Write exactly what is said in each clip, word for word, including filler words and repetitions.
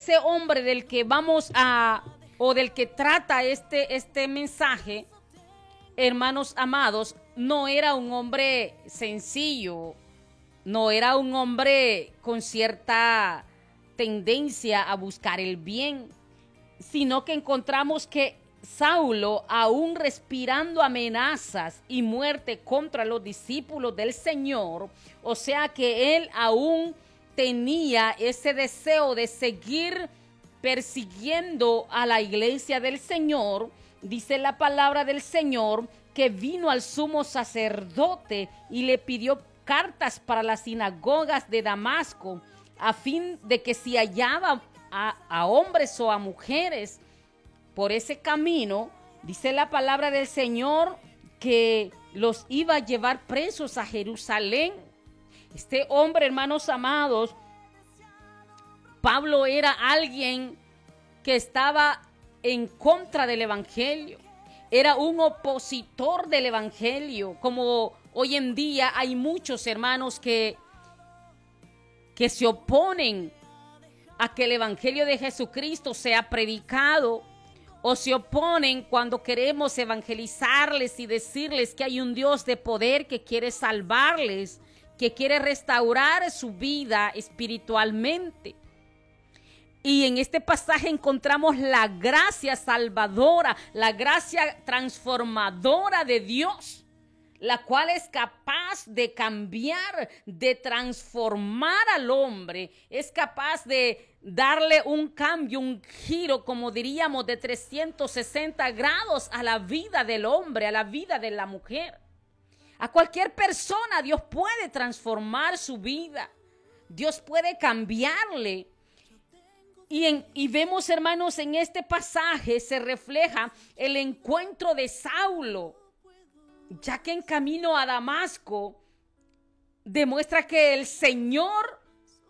ese hombre del que vamos a, o del que trata este, este mensaje, hermanos amados, no era un hombre sencillo, no era un hombre con cierta tendencia a buscar el bien, sino que encontramos que Saulo, aún respirando amenazas y muerte contra los discípulos del Señor, o sea que él aún tenía ese deseo de seguir persiguiendo a la iglesia del Señor. Dice la palabra del Señor que vino al sumo sacerdote y le pidió cartas para las sinagogas de Damasco, a fin de que si hallaba a, a hombres o a mujeres por ese camino, dice la palabra del Señor que los iba a llevar presos a Jerusalén. Este hombre, hermanos amados, Pablo era alguien que estaba en contra del evangelio, era un opositor del evangelio, como hoy en día hay muchos hermanos que, que se oponen a que el evangelio de Jesucristo sea predicado, o se oponen cuando queremos evangelizarles y decirles que hay un Dios de poder que quiere salvarles, que quiere restaurar su vida espiritualmente. Y en este pasaje encontramos la gracia salvadora, la gracia transformadora de Dios, la cual es capaz de cambiar, de transformar al hombre, es capaz de darle un cambio, un giro, como diríamos, de trescientos sesenta grados a la vida del hombre, a la vida de la mujer. A cualquier persona Dios puede transformar su vida, Dios puede cambiarle. Y, en, y vemos, hermanos, en este pasaje se refleja el encuentro de Saulo, ya que en camino a Damasco demuestra que el Señor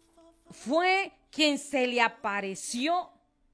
fue quien se le apareció.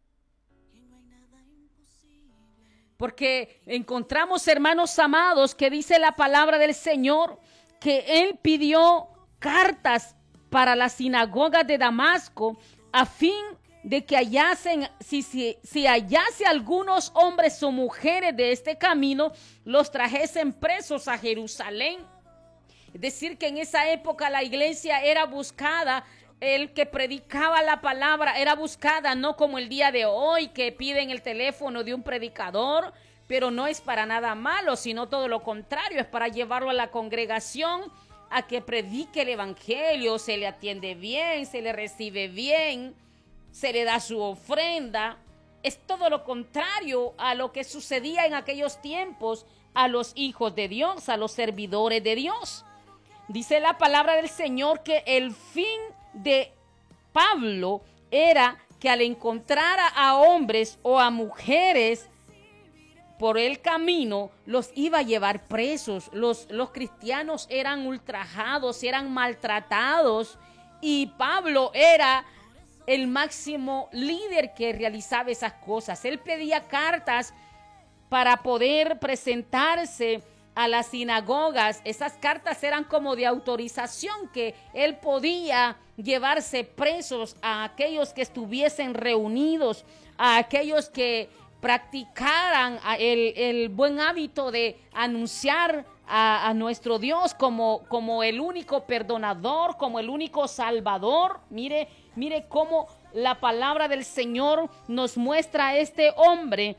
Porque encontramos, hermanos amados, que dice la palabra del Señor que Él pidió cartas para las sinagogas de Damasco a fin de que hallasen, si, si, si hallase algunos hombres o mujeres de este camino, los trajesen presos a Jerusalén. Es decir, que en esa época la iglesia era buscada, el que predicaba la palabra era buscada, no como el día de hoy que piden el teléfono de un predicador, pero no es para nada malo, sino todo lo contrario, es para llevarlo a la congregación a que predique el evangelio, se le atiende bien, se le recibe bien, se le da su ofrenda. Es todo lo contrario a lo que sucedía en aquellos tiempos a los hijos de Dios, a los servidores de Dios. Dice la palabra del Señor que el fin de Pablo era que al encontrar a hombres o a mujeres por el camino, los iba a llevar presos. Los, los cristianos eran ultrajados, eran maltratados, y Pablo era el máximo líder que realizaba esas cosas. Él pedía cartas para poder presentarse a las sinagogas. Esas cartas eran como de autorización que él podía llevarse presos a aquellos que estuviesen reunidos, a aquellos que practicaran el, el buen hábito de anunciar a, a nuestro Dios como, como el único perdonador, como el único salvador. Mire, mire cómo la palabra del Señor nos muestra a este hombre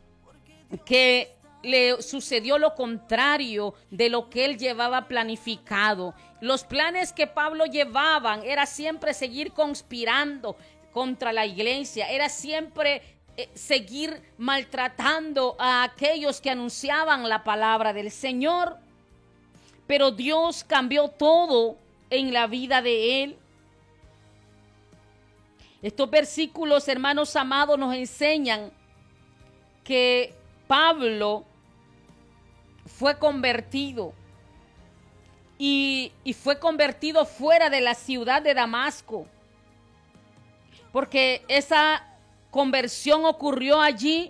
que le sucedió lo contrario de lo que él llevaba planificado. Los planes que Pablo llevaban era siempre seguir conspirando contra la iglesia, era siempre eh, seguir maltratando a aquellos que anunciaban la palabra del Señor. Pero Dios cambió todo en la vida de él. Estos versículos, hermanos amados, nos enseñan que Pablo fue convertido y, y fue convertido fuera de la ciudad de Damasco, porque esa conversión ocurrió allí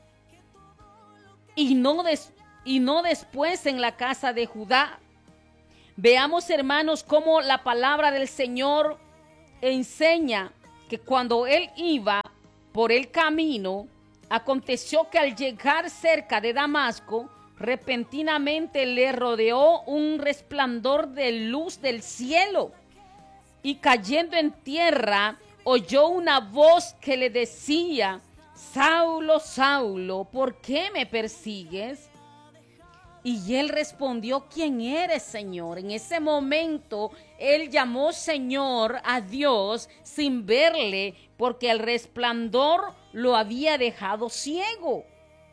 y no, des, y no después en la casa de Judá. Veamos, hermanos, cómo la palabra del Señor enseña que cuando él iba por el camino, aconteció que al llegar cerca de Damasco, repentinamente le rodeó un resplandor de luz del cielo, y cayendo en tierra, oyó una voz que le decía: Saulo, Saulo, ¿por qué me persigues? Y él respondió: ¿quién eres, Señor? En ese momento él llamó Señor a Dios sin verle, porque el resplandor lo había dejado ciego.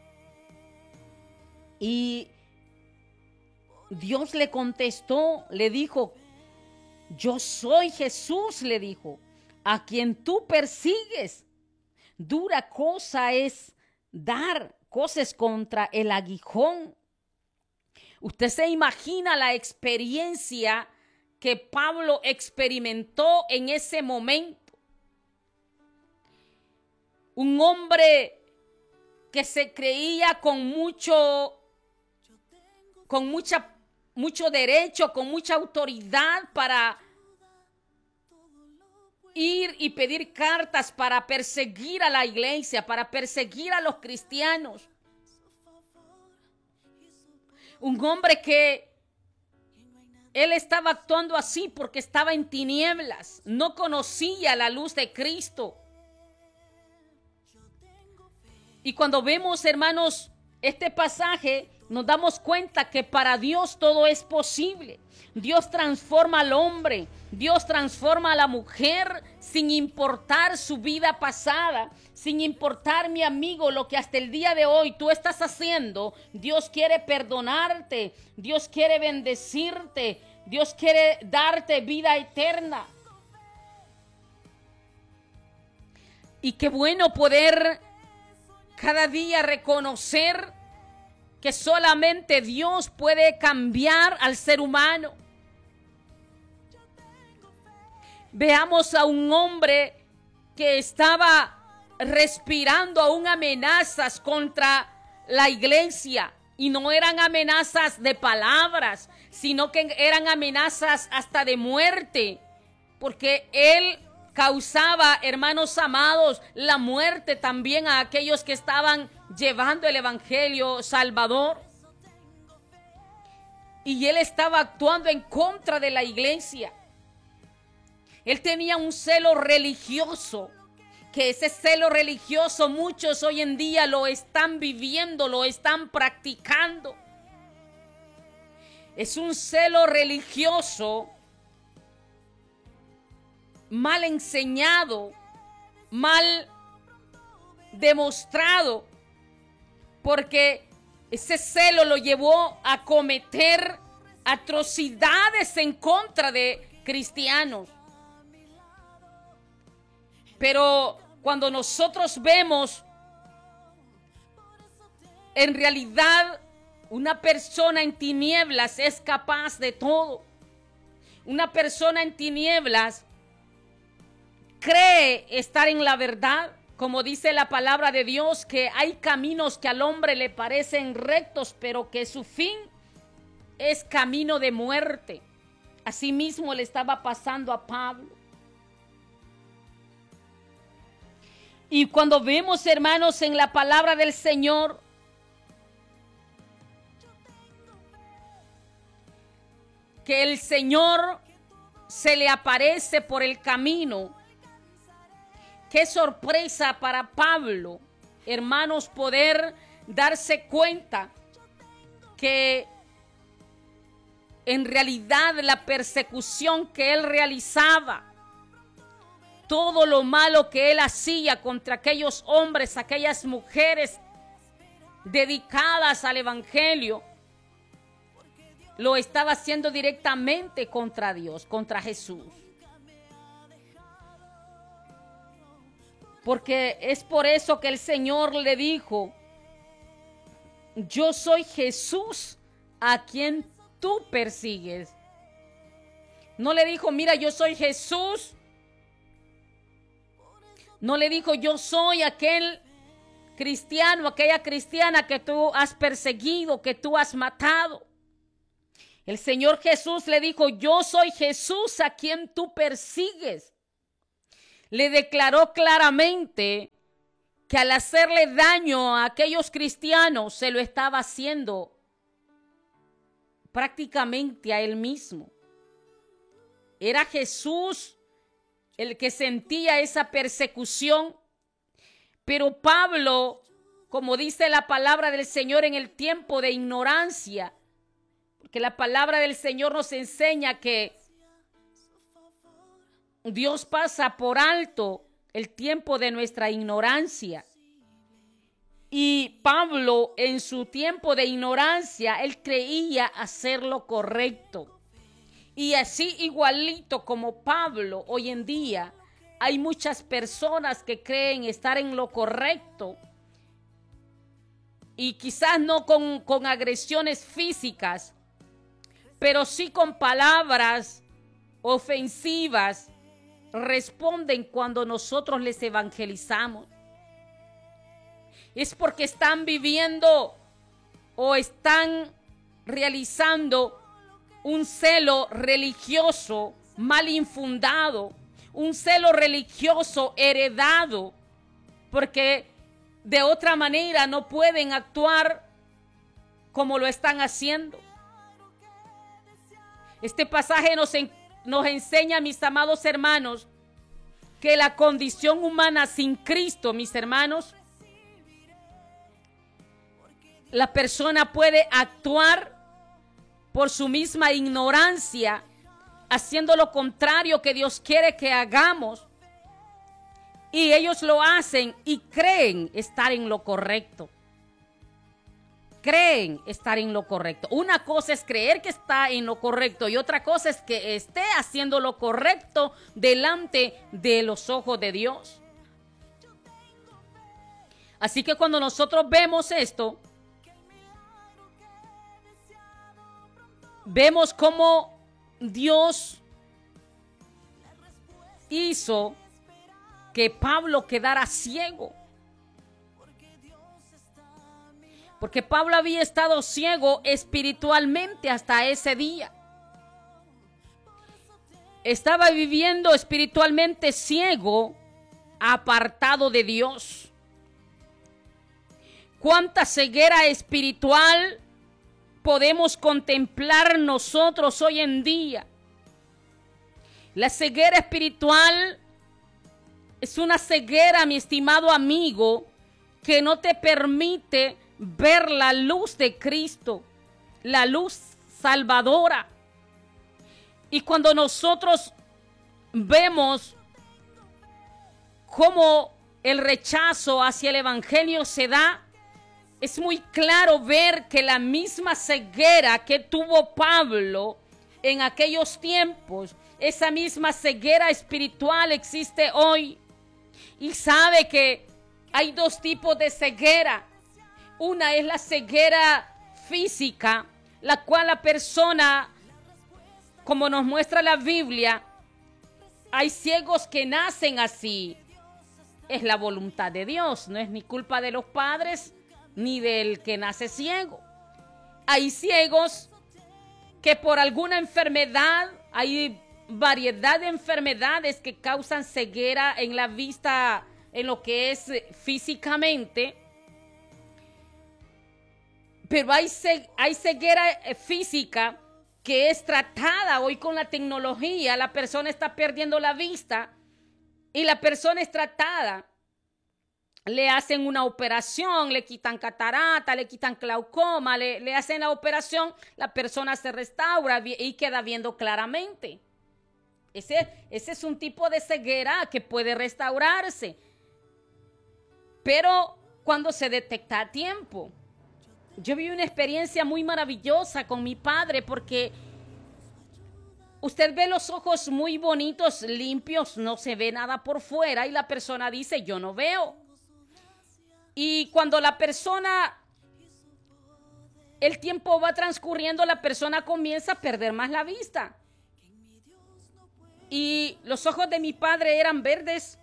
Y Dios le contestó, le dijo: yo soy Jesús, le dijo, a quien tú persigues. Dura cosa es dar coces contra el aguijón. Usted se imagina la experiencia que Pablo experimentó en ese momento. Un hombre que se creía con mucho, con mucha, mucho derecho, con mucha autoridad para ir y pedir cartas para perseguir a la iglesia, para perseguir a los cristianos. Un hombre que él estaba actuando así porque estaba en tinieblas, no conocía la luz de Cristo. Y cuando vemos, hermanos, este pasaje, nos damos cuenta que para Dios todo es posible. Dios transforma al hombre, Dios transforma a la mujer sin importar su vida pasada, sin importar, mi amigo, lo que hasta el día de hoy tú estás haciendo. Dios quiere perdonarte, Dios quiere bendecirte, Dios quiere darte vida eterna. Y qué bueno poder cada día reconocer que solamente Dios puede cambiar al ser humano. Veamos a un hombre que estaba respirando aún amenazas contra la iglesia, y no eran amenazas de palabras, sino que eran amenazas hasta de muerte, porque él causaba, hermanos amados, la muerte también a aquellos que estaban llevando el evangelio salvador. Y él estaba actuando en contra de la iglesia. Él tenía un celo religioso, que ese celo religioso muchos hoy en día lo están viviendo, lo están practicando. Es un celo religioso mal enseñado, mal demostrado, porque ese celo lo llevó a cometer atrocidades en contra de cristianos. Pero cuando nosotros vemos, en realidad, una persona en tinieblas es capaz de todo. Una persona en tinieblas cree estar en la verdad, como dice la palabra de Dios, que hay caminos que al hombre le parecen rectos, pero que su fin es camino de muerte. Asimismo le estaba pasando a Pablo. Y cuando vemos, hermanos, en la palabra del Señor, que el Señor se le aparece por el camino, qué sorpresa para Pablo, hermanos, poder darse cuenta que en realidad la persecución que él realizaba, todo lo malo que él hacía contra aquellos hombres, aquellas mujeres dedicadas al evangelio, lo estaba haciendo directamente contra Dios, contra Jesús. Porque es por eso que el Señor le dijo: yo soy Jesús a quien tú persigues. No le dijo: mira, yo soy Jesús. No le dijo: yo soy aquel cristiano, aquella cristiana que tú has perseguido, que tú has matado. El Señor Jesús le dijo: yo soy Jesús a quien tú persigues. Le declaró claramente que al hacerle daño a aquellos cristianos se lo estaba haciendo prácticamente a él mismo. Era Jesús el que sentía esa persecución, pero Pablo, como dice la palabra del Señor, en el tiempo de ignorancia, porque la palabra del Señor nos enseña que Dios pasa por alto el tiempo de nuestra ignorancia. Y Pablo, en su tiempo de ignorancia, él creía hacer lo correcto. Y así, igualito como Pablo, hoy en día hay muchas personas que creen estar en lo correcto. Y quizás no con, con agresiones físicas, pero sí con palabras ofensivas, responden cuando nosotros les evangelizamos. Es porque están viviendo o están realizando un celo religioso mal infundado, un celo religioso heredado, porque de otra manera no pueden actuar como lo están haciendo. Este pasaje nos, en, nos enseña, mis amados hermanos, que la condición humana sin Cristo, mis hermanos, la persona puede actuar por su misma ignorancia, haciendo lo contrario que Dios quiere que hagamos. Y ellos lo hacen y creen estar en lo correcto. Creen estar en lo correcto. Una cosa es creer que está en lo correcto y otra cosa es que esté haciendo lo correcto delante de los ojos de Dios. Así que cuando nosotros vemos esto, vemos cómo Dios hizo que Pablo quedara ciego. Porque Pablo había estado ciego espiritualmente hasta ese día. Estaba viviendo espiritualmente ciego, apartado de Dios. ¿Cuánta ceguera espiritual podemos contemplar nosotros hoy en día? La ceguera espiritual es una ceguera, mi estimado amigo, que no te permite ver la luz de Cristo, la luz salvadora. Y cuando nosotros vemos cómo el rechazo hacia el evangelio se da, es muy claro ver que la misma ceguera que tuvo Pablo en aquellos tiempos, esa misma ceguera espiritual existe hoy. Y sabe que hay dos tipos de ceguera. Una es la ceguera física, la cual la persona, como nos muestra la Biblia, hay ciegos que nacen así. Es la voluntad de Dios, no es ni culpa de los padres ni del que nace ciego. Hay ciegos que por alguna enfermedad, hay variedad de enfermedades que causan ceguera en la vista, en lo que es físicamente. Pero hay, hay ceguera física que es tratada hoy con la tecnología. La persona está perdiendo la vista y la persona es tratada. Le hacen una operación, le quitan catarata, le quitan glaucoma, le, le hacen la operación, la persona se restaura y queda viendo claramente. Ese, ese es un tipo de ceguera que puede restaurarse, pero cuando se detecta a tiempo. Yo viví una experiencia muy maravillosa con mi padre, porque usted ve los ojos muy bonitos, limpios, no se ve nada por fuera y la persona dice, yo no veo. Y cuando la persona, el tiempo va transcurriendo, la persona comienza a perder más la vista. Y los ojos de mi padre eran verdes.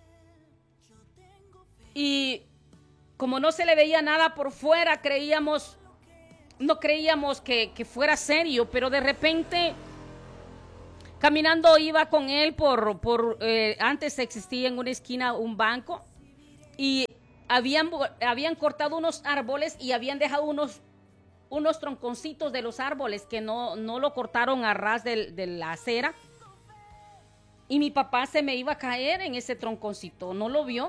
Y como no se le veía nada por fuera, creíamos, no creíamos que, que fuera serio, pero de repente, caminando iba con él por, por eh, antes existía en una esquina un banco, y habían, habían cortado unos árboles y habían dejado unos, unos tronconcitos de los árboles que no, no lo cortaron a ras de, de la acera. Y mi papá se me iba a caer en ese tronconcito, no lo vio.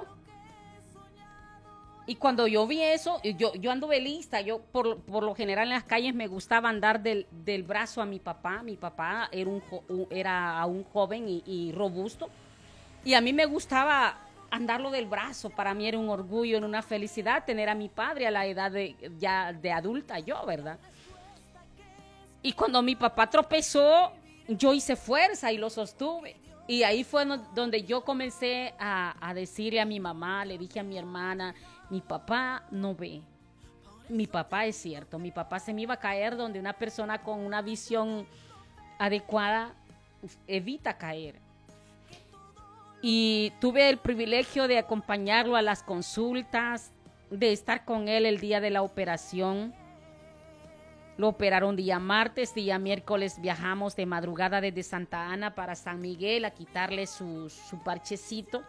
Y cuando yo vi eso, yo, yo anduve lista. Yo por, por lo general en las calles me gustaba andar del, del brazo a mi papá. Mi papá era, un, era un joven y, y robusto. Y a mí me gustaba andarlo del brazo. Para mí era un orgullo, era una felicidad tener a mi padre a la edad de, ya de adulta yo, ¿verdad? Y cuando mi papá tropezó, yo hice fuerza y lo sostuve. Y ahí fue donde yo comencé a, a decirle a mi mamá, le dije a mi hermana, mi papá no ve. Mi papá es cierto, mi papá se me iba a caer donde una persona con una visión adecuada evita caer. Y tuve el privilegio de acompañarlo a las consultas, de estar con él el día de la operación. Lo operaron día martes, día miércoles viajamos de madrugada desde Santa Ana para San Miguel a quitarle su, su parchecito.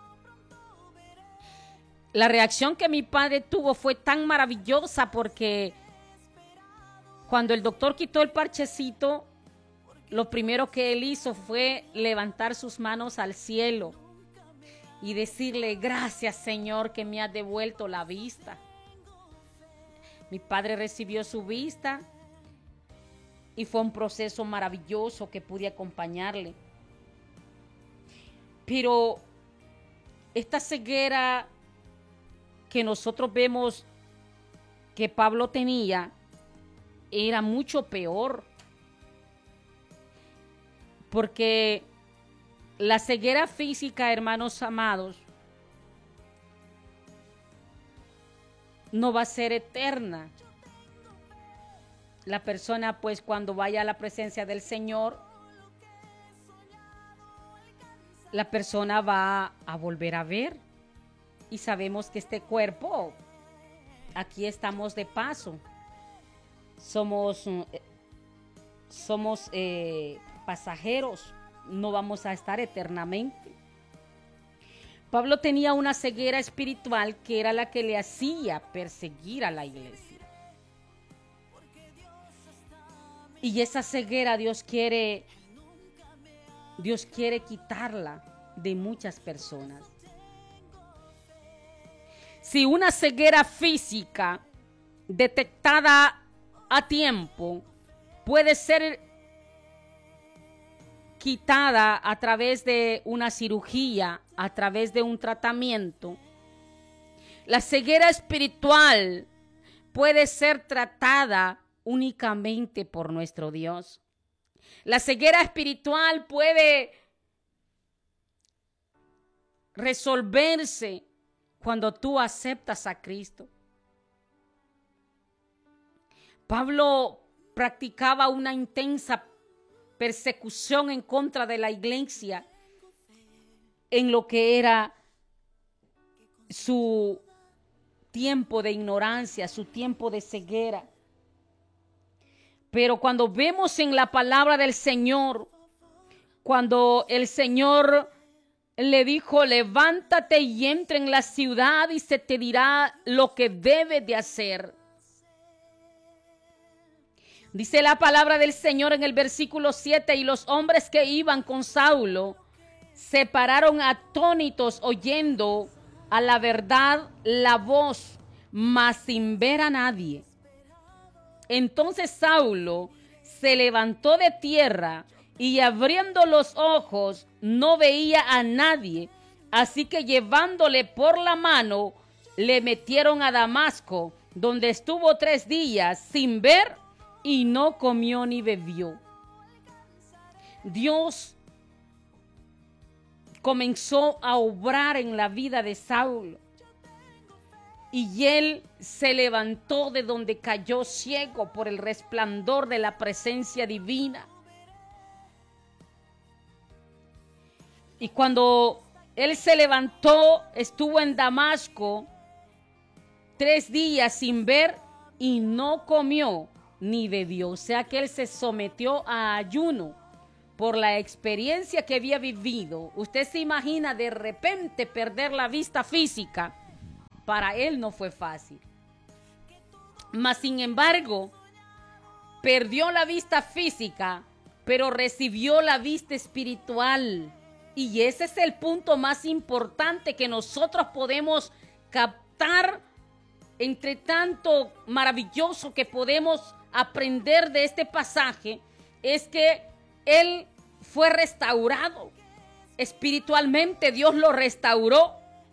La reacción que mi padre tuvo fue tan maravillosa porque cuando el doctor quitó el parchecito, lo primero que él hizo fue levantar sus manos al cielo y decirle, gracias Señor que me has devuelto la vista. Mi padre recibió su vista y fue un proceso maravilloso que pude acompañarle. Pero esta ceguera que nosotros vemos que Pablo tenía era mucho peor. Porque la ceguera física, hermanos amados, no va a ser eterna. La persona, pues, cuando vaya a la presencia del Señor, la persona va a volver a ver. Y sabemos que este cuerpo, aquí estamos de paso. Somos, somos eh, pasajeros, no vamos a estar eternamente. Pablo tenía una ceguera espiritual que era la que le hacía perseguir a la iglesia. Y esa ceguera Dios quiere, Dios quiere quitarla de muchas personas. Si una ceguera física detectada a tiempo puede ser quitada a través de una cirugía, a través de un tratamiento, la ceguera espiritual puede ser tratada únicamente por nuestro Dios. La ceguera espiritual puede resolverse cuando tú aceptas a Cristo. Pablo practicaba una intensa persecución en contra de la iglesia en lo que era su tiempo de ignorancia, su tiempo de ceguera. Pero cuando vemos en la palabra del Señor, cuando el Señor le dijo, levántate y entra en la ciudad y se te dirá lo que debes de hacer. Dice la palabra del Señor en el versículo siete, y los hombres que iban con Saulo se pararon atónitos oyendo a la verdad la voz, mas sin ver a nadie. Entonces Saulo se levantó de tierra y abriendo los ojos no veía a nadie, así que llevándole por la mano le metieron a Damasco, donde estuvo tres días sin ver y no comió ni bebió. Dios comenzó a obrar en la vida de Saulo y él se levantó de donde cayó ciego por el resplandor de la presencia divina. Y cuando él se levantó, estuvo en Damasco tres días sin ver y no comió ni bebió. O sea que él se sometió a ayuno por la experiencia que había vivido. Usted se imagina de repente perder la vista física para él no fue fácil. Mas sin embargo, perdió la vista física, pero recibió la vista espiritual. Y ese es el punto más importante que nosotros podemos captar entre tanto maravilloso que podemos aprender de este pasaje, es que él fue restaurado. Espiritualmente Dios lo restauró.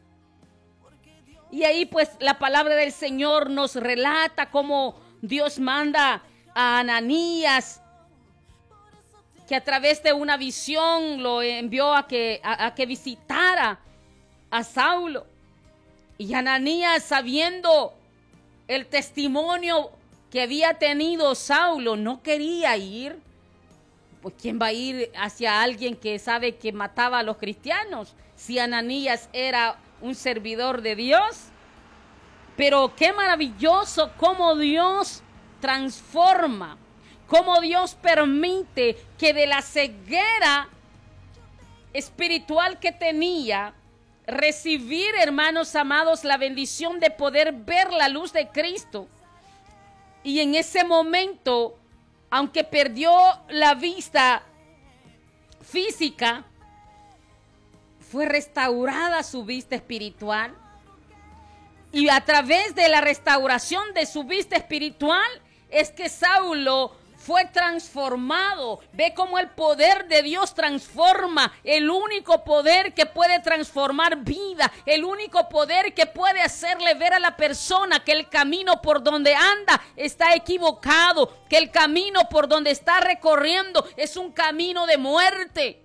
Y ahí pues la palabra del Señor nos relata cómo Dios manda a Ananías, que a través de una visión lo envió a que, a, a que visitara a Saulo. Y Ananías, sabiendo el testimonio que había tenido Saulo, no quería ir. Pues ¿quién va a ir hacia alguien que sabe que mataba a los cristianos? Si Ananías era un servidor de Dios. Pero qué maravilloso cómo Dios transforma, cómo Dios permite que de la ceguera espiritual que tenía, recibir, hermanos amados, la bendición de poder ver la luz de Cristo. Y en ese momento, aunque perdió la vista física, fue restaurada su vista espiritual. Y a través de la restauración de su vista espiritual es que Saulo fue transformado. Ve cómo el poder de Dios transforma. El único poder que puede transformar vida. El único poder que puede hacerle ver a la persona que el camino por donde anda está equivocado. Que el camino por donde está recorriendo es un camino de muerte.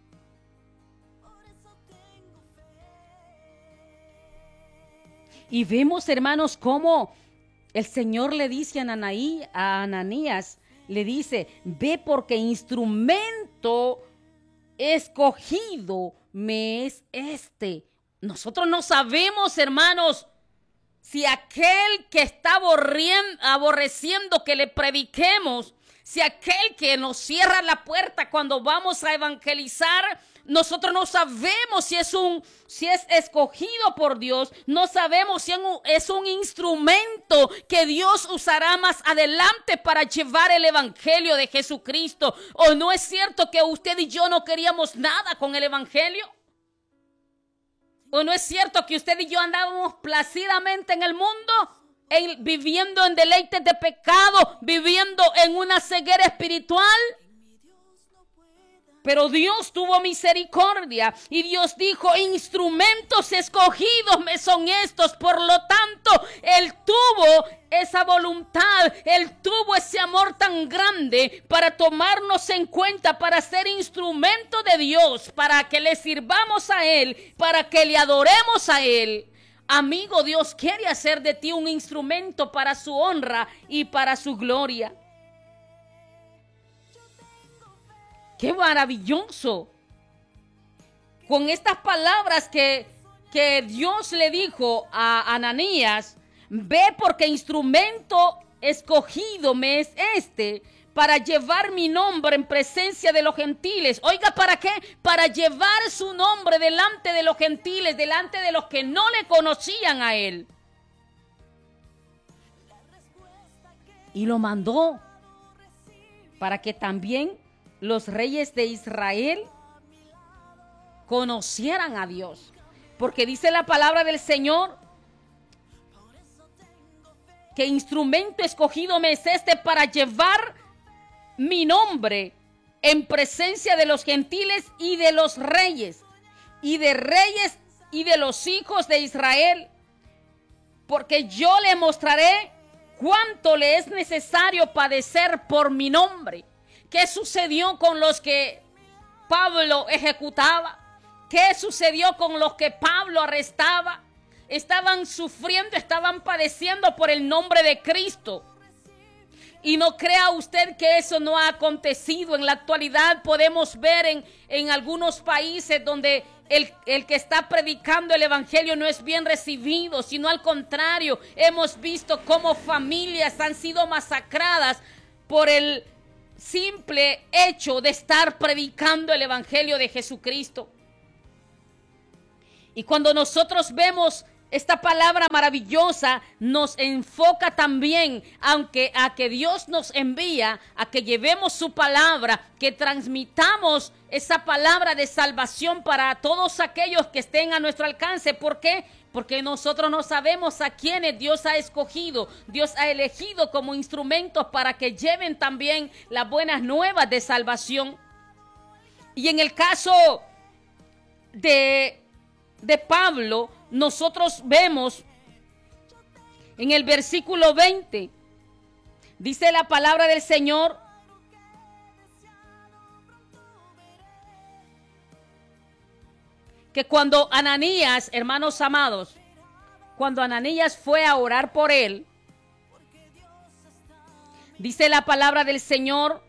Y vemos, hermanos, cómo el Señor le dice a, Anaí, a Ananías, le dice, ve porque instrumento escogido me es este. Nosotros no sabemos, hermanos, si aquel que está aborreciendo que le prediquemos, si aquel que nos cierra la puerta cuando vamos a evangelizar, nosotros no sabemos si es un, si es escogido por Dios. No sabemos si es un instrumento que Dios usará más adelante para llevar el evangelio de Jesucristo. ¿O no es cierto que usted y yo no queríamos nada con el evangelio? ¿O no es cierto que usted y yo andábamos plácidamente en el mundo, en, viviendo en deleites de pecado, viviendo en una ceguera espiritual? Pero Dios tuvo misericordia y Dios dijo, instrumentos escogidos me son estos. Por lo tanto, Él tuvo esa voluntad, Él tuvo ese amor tan grande para tomarnos en cuenta, para ser instrumento de Dios, para que le sirvamos a Él, para que le adoremos a Él. Amigo, Dios quiere hacer de ti un instrumento para su honra y para su gloria. ¡Qué maravilloso! Con estas palabras que, que Dios le dijo a Ananías, ve porque instrumento escogido me es este para llevar mi nombre en presencia de los gentiles. Oiga, ¿para qué? Para llevar su nombre delante de los gentiles, delante de los que no le conocían a él. Y lo mandó para que también los reyes de Israel conocieran a Dios. Porque dice la palabra del Señor que instrumento escogido me es este para llevar mi nombre en presencia de los gentiles y de los reyes, y de reyes y de los hijos de Israel. Porque yo le mostraré cuánto le es necesario padecer por mi nombre. ¿Qué sucedió con los que Pablo ejecutaba? ¿Qué sucedió con los que Pablo arrestaba? Estaban sufriendo, estaban padeciendo por el nombre de Cristo. Y no crea usted que eso no ha acontecido. En la actualidad podemos ver en, en algunos países donde el, el que está predicando el evangelio no es bien recibido, sino al contrario, hemos visto cómo familias han sido masacradas por el simple hecho de estar predicando el evangelio de Jesucristo. Y cuando nosotros vemos Esta palabra maravillosa nos enfoca también, aunque a que Dios nos envía, a que llevemos su palabra, que transmitamos esa palabra de salvación para todos aquellos que estén a nuestro alcance. ¿Por qué? Porque nosotros no sabemos a quiénes Dios ha escogido, Dios ha elegido como instrumentos para que lleven también las buenas nuevas de salvación. Y en el caso de, de Pablo, nosotros vemos en el versículo veinte, dice la palabra del Señor: que cuando Ananías, hermanos amados, cuando Ananías fue a orar por él, dice la palabra del Señor,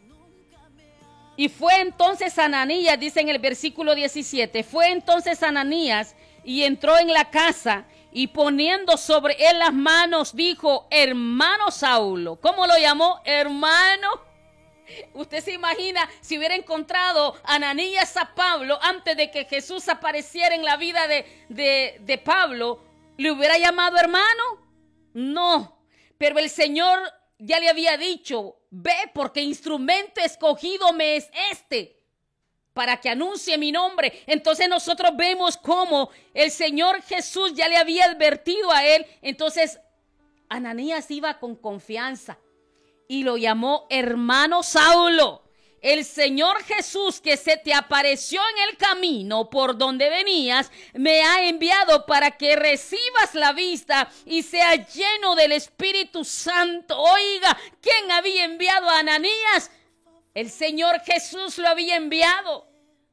y fue entonces Ananías, dice en el versículo diecisiete, fue entonces Ananías y entró en la casa y poniendo sobre él las manos dijo: hermano Saulo. ¿Cómo lo llamó? Hermano. Usted se imagina si hubiera encontrado Ananías a Pablo antes de que Jesús apareciera en la vida de, de, de Pablo, ¿le hubiera llamado hermano? No, pero el Señor ya le había dicho: ve, porque instrumento escogido me es este, para que anuncie mi nombre. Entonces nosotros vemos cómo el Señor Jesús ya le había advertido a él. Entonces Ananías iba con confianza y lo llamó hermano Saulo. El Señor Jesús, que se te apareció en el camino por donde venías, me ha enviado para que recibas la vista y seas lleno del Espíritu Santo. Oiga, ¿quién había enviado a Ananías? El Señor Jesús lo había enviado.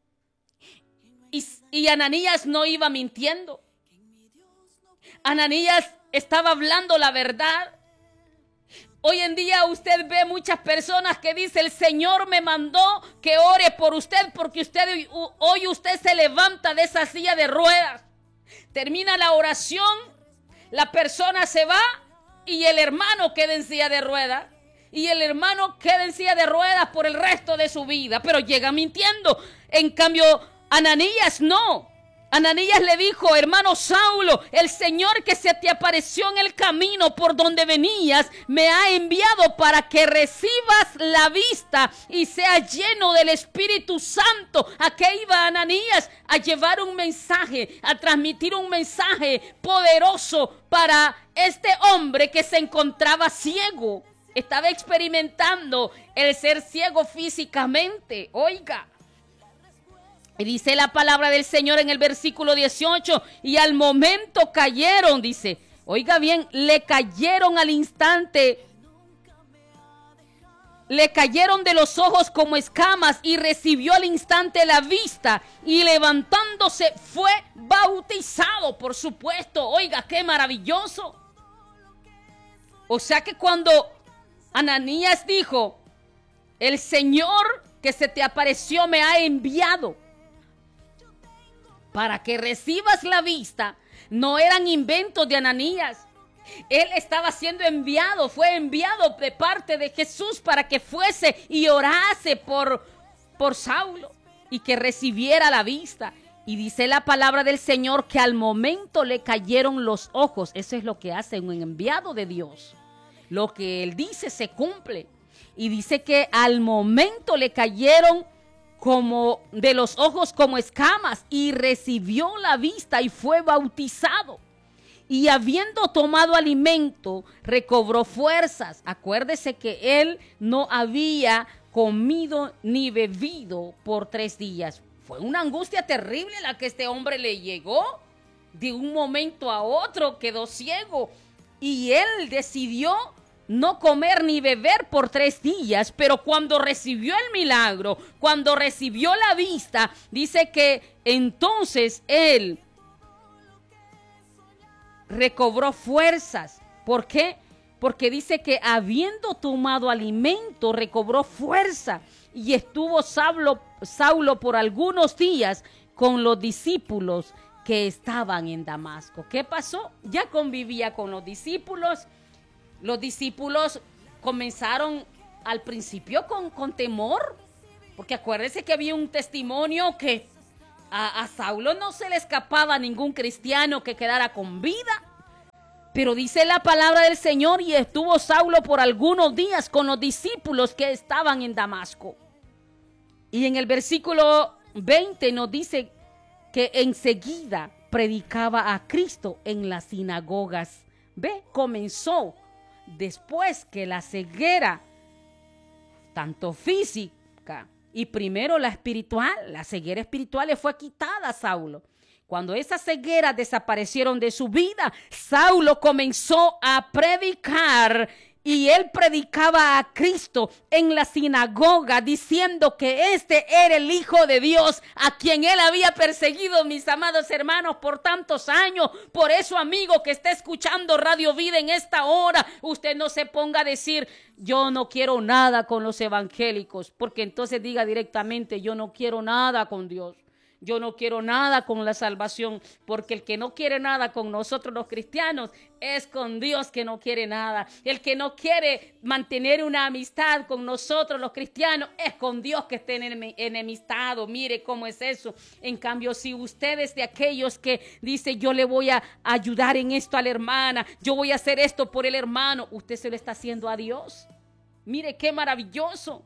Y, y Ananías no iba mintiendo. Ananías estaba hablando la verdad. Hoy en día usted ve muchas personas que dicen: el Señor me mandó que ore por usted, porque usted hoy usted se levanta de esa silla de ruedas. Termina la oración, la persona se va y el hermano queda en silla de ruedas. Y el hermano queda en silla de ruedas por el resto de su vida, pero llega mintiendo. En cambio, Ananías no. Ananías le dijo: hermano Saulo, el Señor que se te apareció en el camino por donde venías, me ha enviado para que recibas la vista y seas lleno del Espíritu Santo. ¿A qué iba Ananías? A llevar un mensaje, a transmitir un mensaje poderoso para este hombre que se encontraba ciego. Estaba experimentando el ser ciego físicamente. Oiga. Y dice la palabra del Señor en el versículo dieciocho, y al momento cayeron, dice, oiga bien, le cayeron al instante, le cayeron de los ojos como escamas y recibió al instante la vista y levantándose fue bautizado, por supuesto. Oiga, qué maravilloso. O sea que cuando Ananías dijo: el Señor que se te apareció me ha enviado para que recibas la vista, no eran inventos de Ananías. Él estaba siendo enviado, fue enviado de parte de Jesús para que fuese y orase por, por Saulo y que recibiera la vista. Y dice la palabra del Señor que al momento le cayeron los ojos. Eso es lo que hace un enviado de Dios. Lo que él dice se cumple. Y dice que al momento le cayeron como de los ojos como escamas y recibió la vista y fue bautizado. Y habiendo tomado alimento, recobró fuerzas. Acuérdese que él no había comido ni bebido por tres días. Fue una angustia terrible la que este hombre le llegó. De un momento a otro quedó ciego y él decidió no comer ni beber por tres días, pero cuando recibió el milagro, cuando recibió la vista, dice que entonces él recobró fuerzas. ¿Por qué? Porque dice que habiendo tomado alimento, recobró fuerza y estuvo Saulo, Saulo por algunos días con los discípulos que estaban en Damasco. ¿Qué pasó? Ya convivía con los discípulos. Los discípulos comenzaron al principio con, con temor, porque acuérdense que había un testimonio que A, a Saulo no se le escapaba a ningún cristiano que quedara con vida. Pero dice la palabra del Señor, y estuvo Saulo por algunos días con los discípulos que estaban en Damasco. Y en el versículo veinte nos dice que enseguida predicaba a Cristo en las sinagogas. Ve, comenzó después que la ceguera, tanto física y primero la espiritual, la ceguera espiritual le fue quitada a Saulo. Cuando esas cegueras desaparecieron de su vida, Saulo comenzó a predicar. Y él predicaba a Cristo en la sinagoga, diciendo que este era el Hijo de Dios, a quien él había perseguido, mis amados hermanos, por tantos años. Por eso, amigo que está escuchando Radio Vida en esta hora, usted no se ponga a decir, yo no quiero nada con los evangélicos, porque entonces diga directamente, yo no quiero nada con Dios. Yo no quiero nada con la salvación, porque el que no quiere nada con nosotros los cristianos es con Dios que no quiere nada. El que no quiere mantener una amistad con nosotros los cristianos es con Dios que está enemistado. Mire cómo es eso. En cambio, si usted es de aquellos que dice, yo le voy a ayudar en esto a la hermana, yo voy a hacer esto por el hermano, usted se lo está haciendo a Dios. Mire qué maravilloso.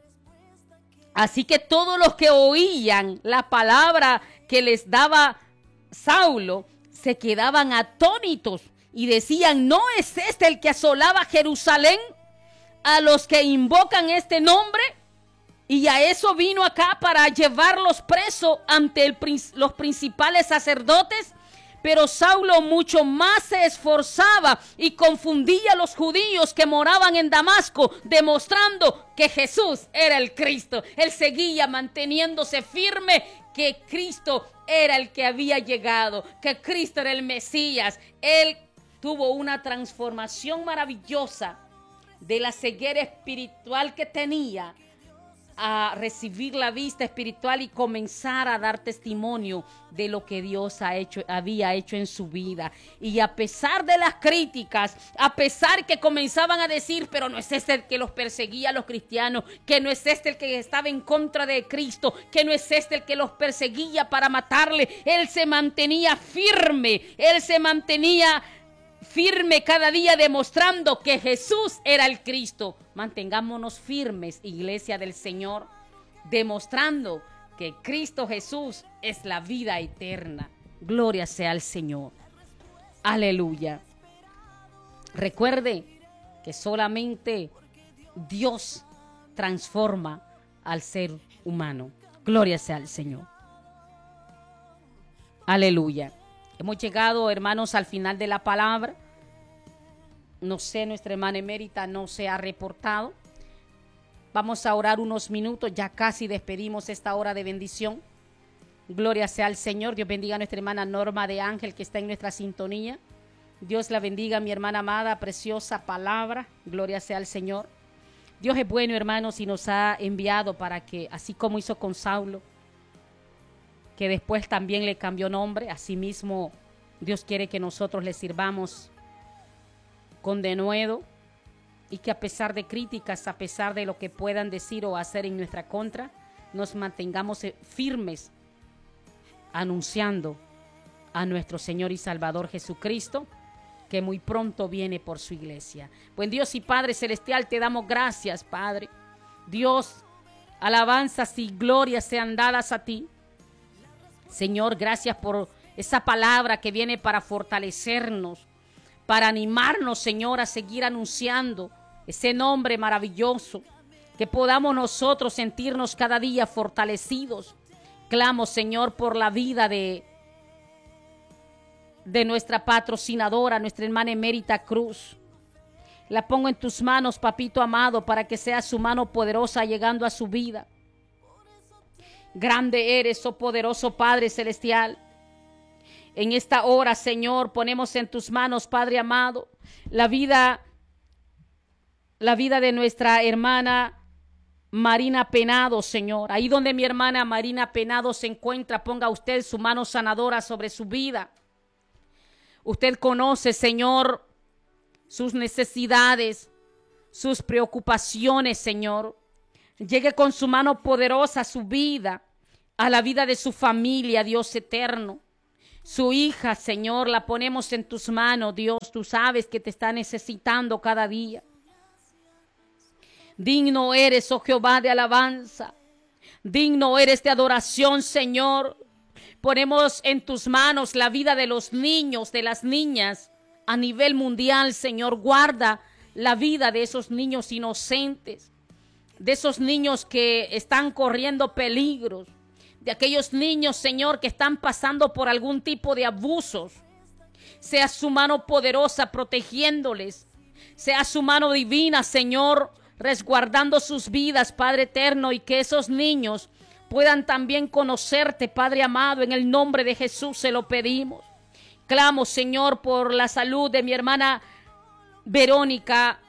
Así que todos los que oían la palabra que les daba Saulo se quedaban atónitos y decían, ¿no es este el que asolaba Jerusalén a los que invocan este nombre? Y a eso vino acá, para llevarlos presos ante el, los principales sacerdotes. Pero Saulo mucho más se esforzaba y confundía a los judíos que moraban en Damasco, demostrando que Jesús era el Cristo. Él seguía manteniéndose firme que Cristo era el que había llegado, que Cristo era el Mesías. Él tuvo una transformación maravillosa de la ceguera espiritual que tenía a recibir la vista espiritual y comenzar a dar testimonio de lo que Dios ha hecho, había hecho en su vida. Y a pesar de las críticas, a pesar que comenzaban a decir, pero no es este el que los perseguía a los cristianos, que no es este el que estaba en contra de Cristo, que no es este el que los perseguía para matarle, él se mantenía firme, él se mantenía firme cada día, demostrando que Jesús era el Cristo. Mantengámonos firmes, iglesia del Señor, demostrando que Cristo Jesús es la vida eterna. Gloria sea al Señor. Aleluya. Recuerde que solamente Dios transforma al ser humano. Gloria sea al Señor. Aleluya. Hemos llegado, hermanos, al final de la palabra. No sé, nuestra hermana emérita no se ha reportado. Vamos a orar unos minutos, ya casi despedimos esta hora de bendición. Gloria sea al Señor. Dios bendiga a nuestra hermana Norma de Ángel, que está en nuestra sintonía. Dios la bendiga, mi hermana amada, preciosa palabra. Gloria sea al Señor. Dios es bueno, hermanos, y nos ha enviado para que, así como hizo con Saulo, que después también le cambió nombre, asimismo Dios quiere que nosotros le sirvamos con denuedo, y que a pesar de críticas, a pesar de lo que puedan decir o hacer en nuestra contra, nos mantengamos firmes anunciando a nuestro Señor y Salvador Jesucristo, que muy pronto viene por su iglesia. Buen Dios y Padre Celestial, te damos gracias, Padre. Dios, alabanzas y glorias sean dadas a ti. Señor, gracias por esa palabra que viene para fortalecernos, para animarnos, Señor, a seguir anunciando ese nombre maravilloso, que podamos nosotros sentirnos cada día fortalecidos. Clamo, Señor, por la vida de, de nuestra patrocinadora, nuestra hermana emérita Cruz. La pongo en tus manos, papito amado, para que sea su mano poderosa llegando a su vida. Grande eres, oh poderoso Padre Celestial. En esta hora, Señor, ponemos en tus manos, Padre amado, la vida, la vida de nuestra hermana Marina Penado, Señor. Ahí donde mi hermana Marina Penado se encuentra, ponga usted su mano sanadora sobre su vida. Usted conoce, Señor, sus necesidades, sus preocupaciones, Señor. Llegue con su mano poderosa a su vida. a la vida de su familia, Dios eterno. Su hija, Señor, la ponemos en tus manos, Dios. Tú sabes que te está necesitando cada día. Digno eres, oh Jehová, de alabanza. Digno eres de adoración, Señor. Ponemos en tus manos la vida de los niños, de las niñas a nivel mundial, Señor. Guarda la vida de esos niños inocentes, de esos niños que están corriendo peligros, de aquellos niños, Señor, que están pasando por algún tipo de abusos. Sea su mano poderosa protegiéndoles. Sea su mano divina, Señor, resguardando sus vidas, Padre eterno, y que esos niños puedan también conocerte, Padre amado. En el nombre de Jesús se lo pedimos. Clamo, Señor, por la salud de mi hermana Verónica,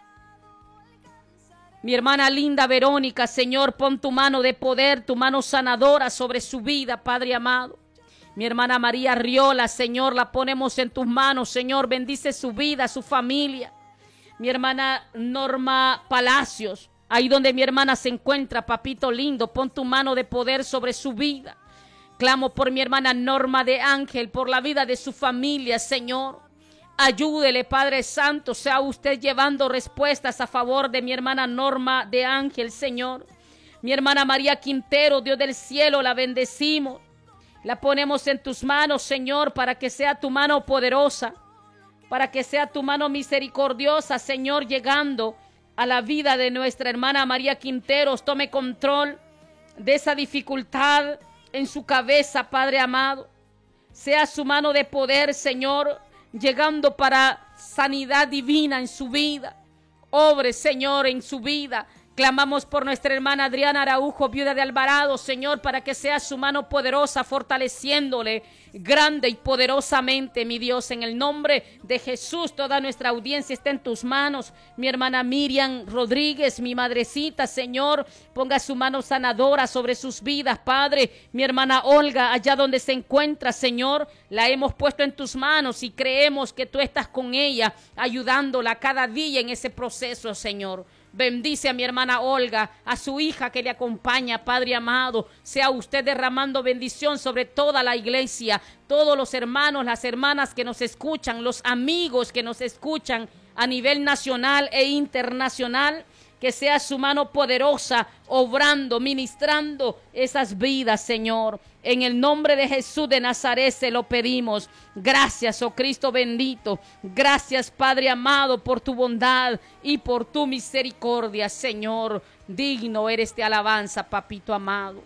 mi hermana linda Verónica. Señor, pon tu mano de poder, tu mano sanadora sobre su vida, Padre amado. Mi hermana María Riola, Señor, la ponemos en tus manos, Señor. Bendice su vida, su familia. Mi hermana Norma Palacios, ahí donde mi hermana se encuentra, papito lindo, pon tu mano de poder sobre su vida. Clamo por mi hermana Norma de Ángel, por la vida de su familia, Señor. Ayúdele, Padre Santo, sea usted llevando respuestas a favor de mi hermana Norma de Ángel, Señor. Mi hermana María Quintero, Dios del cielo, la bendecimos. La ponemos en tus manos, Señor, para que sea tu mano poderosa, para que sea tu mano misericordiosa, Señor, llegando a la vida de nuestra hermana María Quinteros. Tome control de esa dificultad en su cabeza, Padre amado. Sea su mano de poder, Señor, llegando para sanidad divina en su vida. Obre, Señor, en su vida. Clamamos por nuestra hermana Adriana Araujo, viuda de Alvarado, Señor, para que sea su mano poderosa, fortaleciéndole grande y poderosamente, mi Dios. En el nombre de Jesús, toda nuestra audiencia está en tus manos. Mi hermana Miriam Rodríguez, mi madrecita, Señor, ponga su mano sanadora sobre sus vidas, Padre. Mi hermana Olga, allá donde se encuentra, Señor, la hemos puesto en tus manos y creemos que tú estás con ella, ayudándola cada día en ese proceso, Señor. Bendice a mi hermana Olga, a su hija que le acompaña, Padre amado. Sea usted derramando bendición sobre toda la iglesia, todos los hermanos, las hermanas que nos escuchan, los amigos que nos escuchan a nivel nacional e internacional. Que sea su mano poderosa, obrando, ministrando esas vidas, Señor. En el nombre de Jesús de Nazaret se lo pedimos. Gracias, oh Cristo bendito. Gracias, Padre amado, por tu bondad y por tu misericordia, Señor. Digno eres de alabanza, papito amado.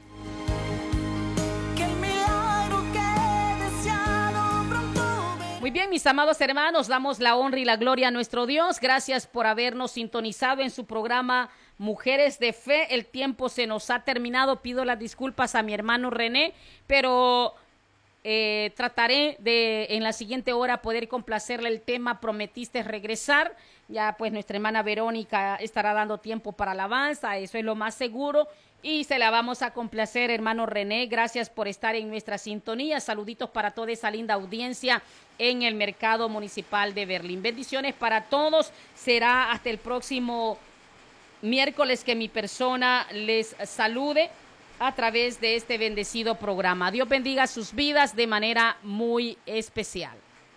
Muy bien, mis amados hermanos, damos la honra y la gloria a nuestro Dios. Gracias por habernos sintonizado en su programa Mujeres de Fe. El tiempo se nos ha terminado. Pido las disculpas a mi hermano René, pero eh, trataré de en la siguiente hora poder complacerle el tema Prometiste regresar. Ya pues nuestra hermana Verónica estará dando tiempo para alabanza, eso es lo más seguro. Y se la vamos a complacer, hermano René. Gracias por estar en nuestra sintonía. Saluditos para toda esa linda audiencia en el Mercado Municipal de Berlín. Bendiciones para todos. Será hasta el próximo miércoles que mi persona les salude a través de este bendecido programa. Dios bendiga sus vidas de manera muy especial.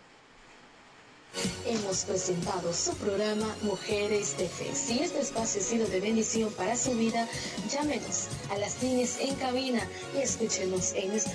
Hemos presentado su programa Mujeres de Fe. Si este espacio ha sido de bendición para su vida, llámenos a las líneas en cabina y escúchenos en nuestra